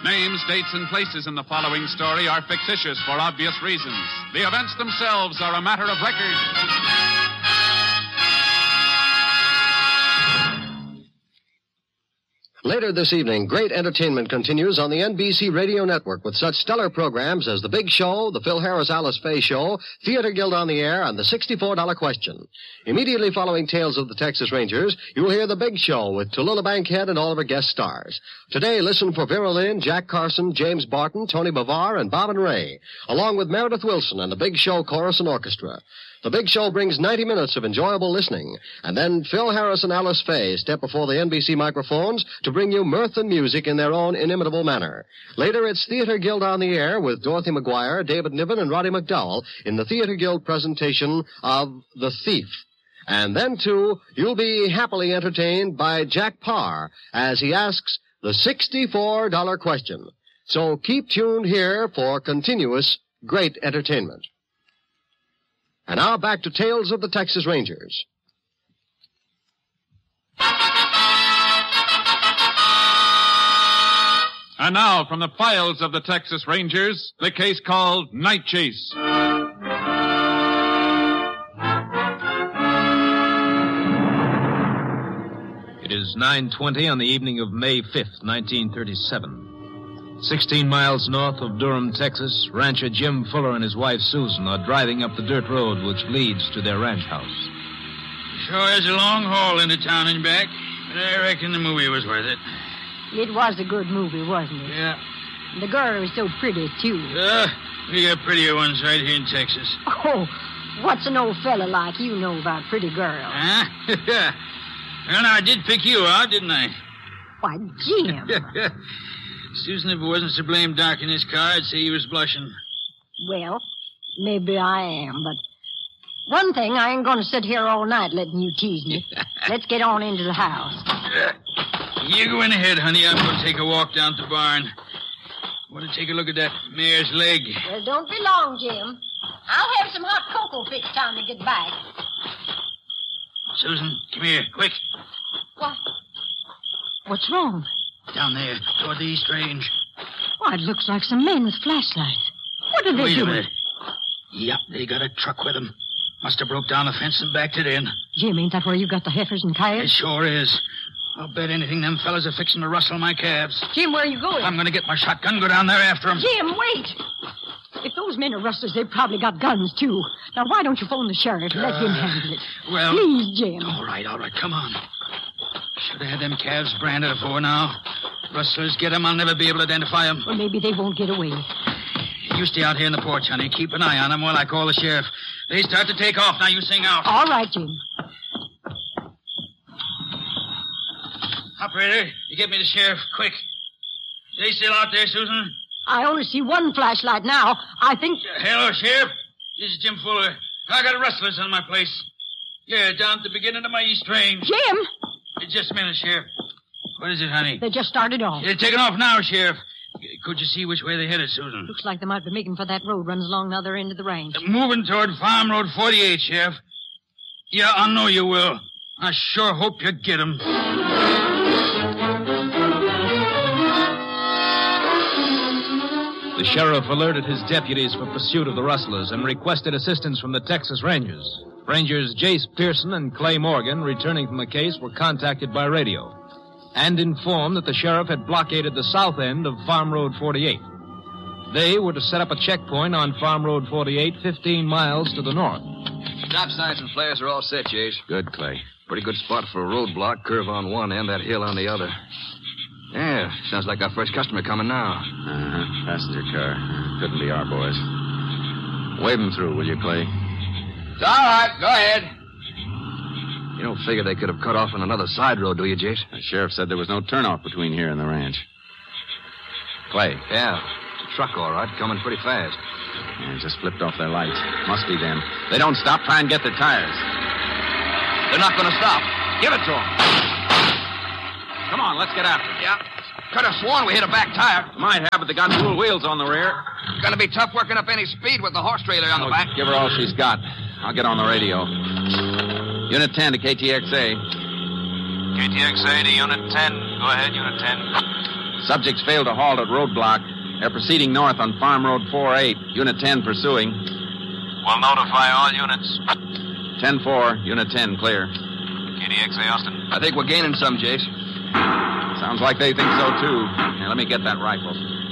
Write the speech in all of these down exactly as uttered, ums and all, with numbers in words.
Names, dates, and places in the following story are fictitious for obvious reasons. The events themselves are a matter of record. Later this evening, great entertainment continues on the N B C Radio Network with such stellar programs as The Big Show, The Phil Harris Alice Faye Show, Theater Guild on the Air, and The sixty-four dollar Question. Immediately following Tales of the Texas Rangers, you'll hear The Big Show with Tallulah Bankhead and all of her guest stars. Today, listen for Vera Lynn, Jack Carson, James Barton, Tony Bavar, and Bob and Ray, along with Meredith Wilson and The Big Show Chorus and Orchestra. The Big Show brings ninety minutes of enjoyable listening, and then Phil Harris and Alice Faye step before the N B C microphones to bring you mirth and music in their own inimitable manner. Later, it's Theater Guild on the Air with Dorothy McGuire, David Niven, and Roddy McDowell in the Theater Guild presentation of The Thief. And then, too, you'll be happily entertained by Jack Parr as he asks the sixty-four dollar question. So keep tuned here for continuous great entertainment. And now back to Tales of the Texas Rangers. And now, from the files of the Texas Rangers, the case called Night Chase. It is nine twenty on the evening of May fifth, nineteen thirty-seven. Sixteen miles north of Durham, Texas, rancher Jim Fuller and his wife Susan are driving up the dirt road which leads to their ranch house. Sure is a long haul into town and back, but I reckon the movie was worth it. It was a good movie, wasn't it? Yeah. The girl was so pretty, too. Uh, we got prettier ones right here in Texas. Oh, what's an old fella like you know about pretty girls? Huh? Well, now, I did pick you out, didn't I? Why, Jim. Susan, if it wasn't so blame dark in this car, I'd say you was blushing. Well, maybe I am, but one thing, I ain't going to sit here all night letting you tease me. Let's get on into the house. You go in ahead, honey. I'm going to take a walk down to the barn. I want to take a look at that mare's leg. Well, don't be long, Jim. I'll have some hot cocoa fixed time to get back. Susan, come here, quick. What? What's wrong? Down there, toward the East Range. Why, it looks like some men with flashlights. What are they Wait doing? a minute. Yep, they got a truck with them. Must have broke down the fence and backed it in. Jim, ain't that where you got the heifers and It coyotes? sure is. I'll bet anything them fellas are fixing to rustle my calves. Jim, where are you going? I'm going to get my shotgun, go down there after them. Jim, wait! If those men are rustlers, they've probably got guns, too. Now, why don't you phone the sheriff and let him handle it? Well... Please, Jim. All right, all right, come on. Should have had them calves branded afore now. Rustlers get them, I'll never be able to identify them. Well, maybe they won't get away. You stay out here in the porch, honey. Keep an eye on them while I call the sheriff. They start to take off. Now you sing out. All right, Jim. Operator, you get me the sheriff, quick. They still out there, Susan? I only see one flashlight now. I think... Uh, hello, Sheriff. This is Jim Fuller. I got rustlers on my place. Yeah, down at the beginning of my East Range. Jim! Uh, just a minute, Sheriff. What is it, honey? They just started off. They're taking off now, Sheriff. Could you see which way they headed, Susan? Looks like they might be making for that road runs along the other end of the range. Uh, moving toward Farm Road forty-eight, Sheriff. Yeah, I know you will. I sure hope you get them. The sheriff alerted his deputies for pursuit of the rustlers and requested assistance from the Texas Rangers. Rangers Jace Pearson and Clay Morgan, returning from the case, were contacted by radio and informed that the sheriff had blockaded the south end of Farm Road forty-eight. They were to set up a checkpoint on Farm Road forty-eight, fifteen miles to the north. Stop signs and flares are all set, Jace. Good, Clay. Pretty good spot for a roadblock, curve on one end, that hill on the other. Yeah, sounds like our first customer coming now. Uh-huh. Passenger car. Couldn't be our boys. Wave them through, will you, Clay? It's all right. Go ahead. You don't figure they could have cut off on another side road, do you, Jace? The sheriff said there was no turnoff between here and the ranch. Clay. Yeah. It's a truck, all right, coming pretty fast. Yeah, just flipped off their lights. Must be them. They don't stop, try and get their tires. They're not going to stop. Give it to them. Come on, let's get after them. Yeah. Could have sworn we hit a back tire. Might have, but they got dual wheels on the rear. Gonna be tough working up any speed with the horse trailer on the back. Give her all she's got. I'll get on the radio. Unit ten to K T X A. K T X A to Unit ten. Go ahead, Unit ten. Subjects failed to halt at roadblock. They're proceeding north on Farm Road four eight. Unit ten pursuing. We'll notify all units. ten four, Unit ten, clear. K D X A, Austin. I think we're gaining some, Jace. Sounds like they think so, too. Now, let me get that rifle.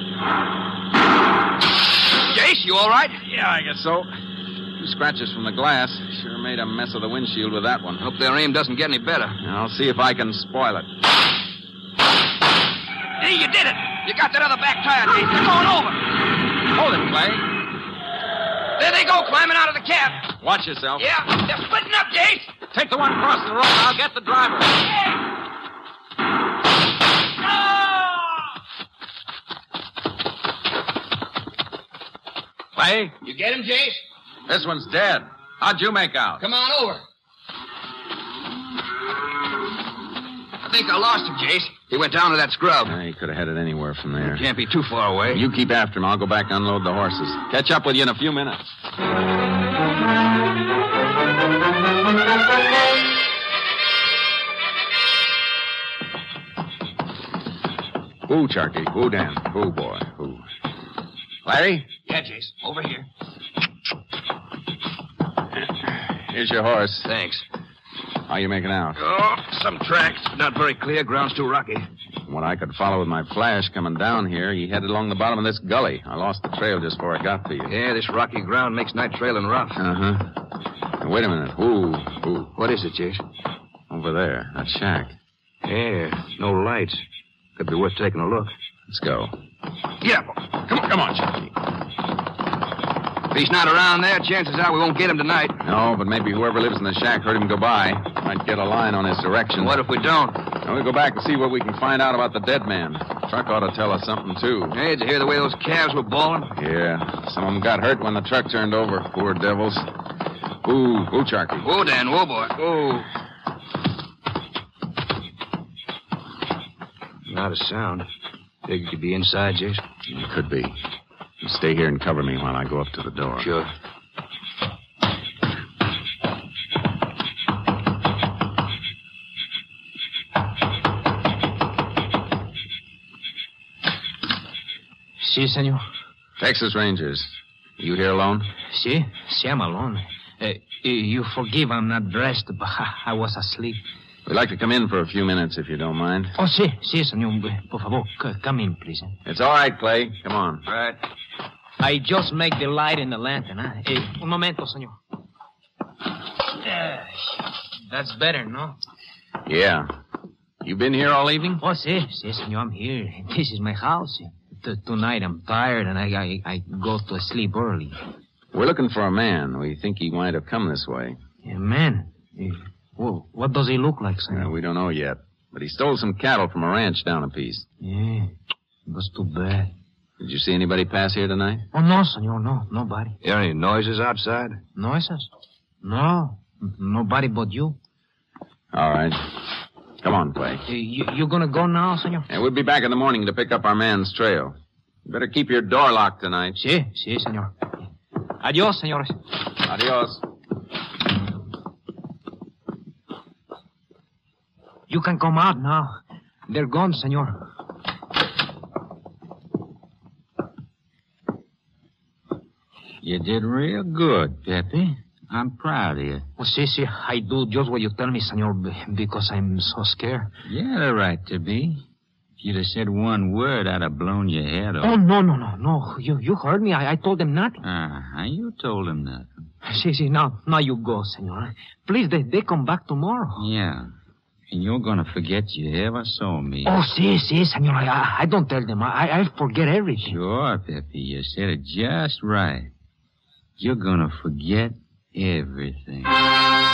Jace, you all right? Yeah, I guess so. Two scratches from the glass. Sure made a mess of the windshield with that one. Hope their aim doesn't get any better. I'll see if I can spoil it. Hey, you did it. You got that other back tire, Jace. They're going over. Hold it, Clay. There they go, climbing out of the cab. Watch yourself. Yeah, they're splitting up, Jace. Take the one across the road. I'll get the driver. Clay, You get him, Jace? this one's dead. How'd you make out? Come on over. I think I lost him, Jace. He went down to that scrub. Uh, he could have headed anywhere from there. Can't be too far away. You keep after him. I'll go back and unload the horses. Catch up with you in a few minutes. Ooh, Charky. Ooh, Dan. Ooh, boy. Ooh. Larry? Yeah, Jace. Over here. Here's your horse. Thanks. How you making out? Oh, some tracks. Not very clear. Ground's too rocky. From what I could follow with my flash coming down here, he headed along the bottom of this gully. I lost the trail just before I got to you. Yeah, this rocky ground makes night trailing rough. Uh-huh. Now, wait a minute. Ooh, ooh. What is it, Jace? Over there. That shack. Yeah, no lights. Could be worth taking a look. Let's go. Yeah, Come on, come on, Charky. if he's not around there, chances are we won't get him tonight. No, but maybe whoever lives in the shack heard him go by. Might get a line on his direction. What if we don't? Now we'll go back and see what we can find out about the dead man. Truck ought to tell us something, too. Hey, did you hear the way those calves were bawling? Yeah, some of them got hurt when the truck turned over. Poor devils. Ooh, ooh, Charky. Whoa, Dan, whoa, boy. Whoa. Not a sound. Figured you'd be inside, Jace. It could be. You stay here and cover me while I go up to the door. Sure. Si, senor. Texas Rangers. You here alone? Si, si, I'm alone. Uh, you forgive I'm not dressed, but I was asleep. We'd like to come in for a few minutes, if you don't mind. Oh, si, si, senor. Por favor, c- come in, please. It's all right, Clay. Come on. Right. I just make the light in the lantern, huh? Hey, un momento, senor. Uh, that's better, no? Yeah. You been here all evening? Oh, si, si, senor, I'm here. This is my house. T- tonight I'm tired and I, I I go to sleep early. We're looking for a man. We think he might have come this way. Yeah, man. Eh, well, what does he look like, senor? Uh, we don't know yet. But he stole some cattle from a ranch down a piece. Yeah, that's too bad. Did you see anybody pass here tonight? Oh, no, senor, no, nobody. Hear any noises outside? Noises? No, n- nobody but you. All right. Come on, Clay. Eh, you, you gonna go now, senor? And we'll be back in the morning to pick up our man's trail. You better keep your door locked tonight. Si, si, senor. Adios, senores. Adios. You can come out now. They're gone, senor. You did real good, Pepe. I'm proud of you. Oh, si, si, I do just what you tell me, senor, b- because I'm so scared. You had a right to be. If you'd have said one word, I'd have blown your head Oh, off. no, no, no, no. You you heard me. I, I told them nothing. Ah, you told him nothing. Si, si, now, now you go, senor. Please, they, they come back tomorrow. Yeah. And you're going to forget you ever saw me. Oh, si, si, senor. I, I- I don't tell them. I, I forget everything. Sure, Pepe. You said it just right. You're going to forget everything.